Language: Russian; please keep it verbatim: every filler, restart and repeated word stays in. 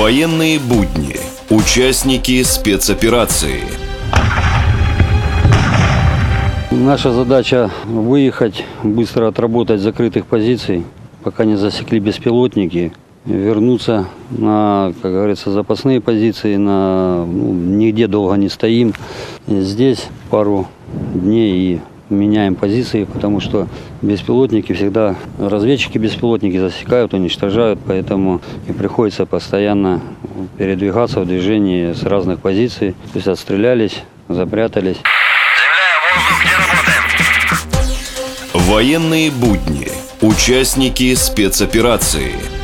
Военные будни. Участники спецоперации. Наша задача выехать, быстро отработать закрытых позиций, пока не засекли беспилотники, вернуться на, как говорится, запасные позиции, на, ну, нигде долго не стоим. Здесь пару дней и меняем позиции, потому что беспилотники всегда, разведчики беспилотники засекают, уничтожают, поэтому и приходится постоянно передвигаться в движении с разных позиций. То есть отстрелялись, запрятались. Военные будни. Участники спецоперации.